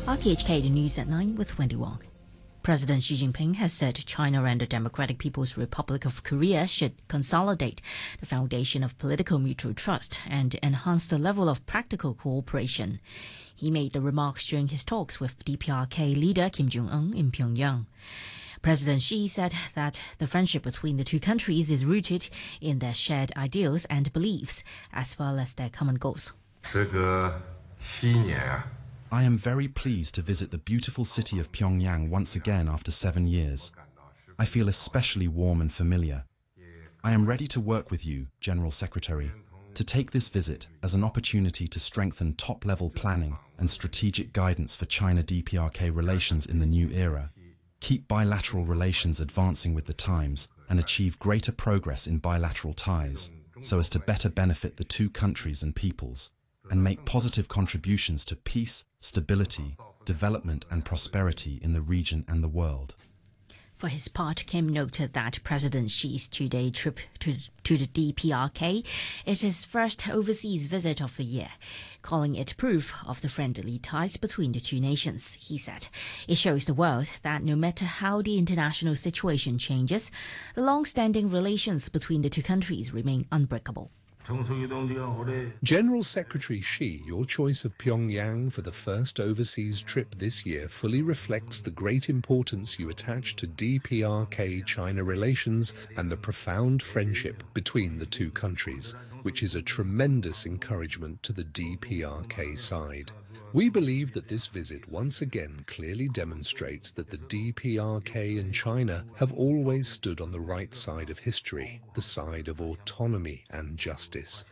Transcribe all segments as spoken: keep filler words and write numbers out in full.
R T H K, the news at nine with Wendy Wong. President Xi Jinping has said China and the Democratic People's Republic of Korea should consolidate the foundation of political mutual trust and enhance the level of practical cooperation. He made the remarks during his talks with D P R K leader Kim Jong-un in Pyongyang. President Xi said that the friendship between the two countries is rooted in their shared ideals and beliefs, as well as their common goals. I am very pleased to visit the beautiful city of Pyongyang once again after seven years. I feel especially warm and familiar. I am ready to work with you, General Secretary, to take this visit as an opportunity to strengthen top-level planning and strategic guidance for China-D P R K relations in the new era, keep bilateral relations advancing with the times, and achieve greater progress in bilateral ties, so as to better benefit the two countries and peoples, and make positive contributions to peace, stability, development and prosperity in the region and the world. For his part, Kim noted that President Xi's two-day trip to, to the D P R K is his first overseas visit of the year, calling it proof of the friendly ties between the two nations. He said, "It shows the world that no matter how the international situation changes, the long-standing relations between the two countries remain unbreakable." General Secretary Xi, your choice of Pyongyang for the first overseas trip this year fully reflects the great importance you attach to D P R K-China relations and the profound friendship between the two countries, which is a tremendous encouragement to the D P R K side. We believe that this visit once again clearly demonstrates that the D P R K and China have always stood on the right side of history, the side of autonomy and justice.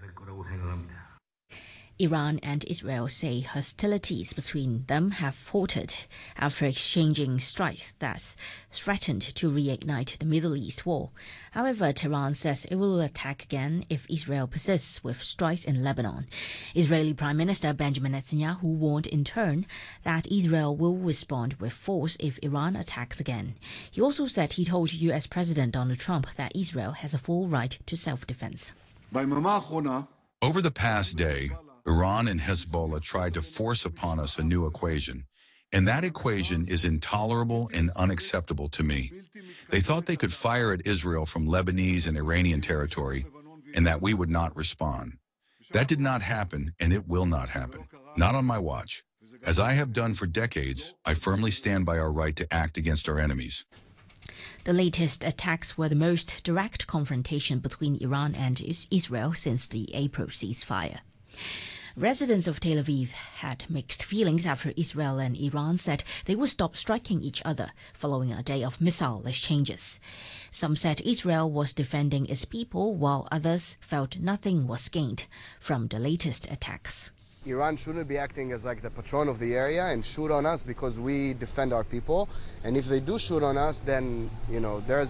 Iran and Israel say hostilities between them have faltered after exchanging strikes that threatened to reignite the Middle East war. However, Tehran says it will attack again if Israel persists with strikes in Lebanon. Israeli Prime Minister Benjamin Netanyahu warned in turn that Israel will respond with force if Iran attacks again. He also said he told U S President Donald Trump that Israel has a full right to self-defense. Over the past day, Iran and Hezbollah tried to force upon us a new equation, and that equation is intolerable and unacceptable to me. They thought they could fire at Israel from Lebanese and Iranian territory, and that we would not respond. That did not happen, and it will not happen. Not on my watch. As I have done for decades, I firmly stand by our right to act against our enemies. The latest attacks were the most direct confrontation between Iran and Israel since the April ceasefire. Residents of Tel Aviv had mixed feelings after Israel and Iran said they would stop striking each other following a day of missile exchanges. Some said Israel was defending its people, while others felt nothing was gained from the latest attacks. Iran shouldn't be acting as like the patron of the area and shoot on us because we defend our people. And if they do shoot on us, then, you know, there's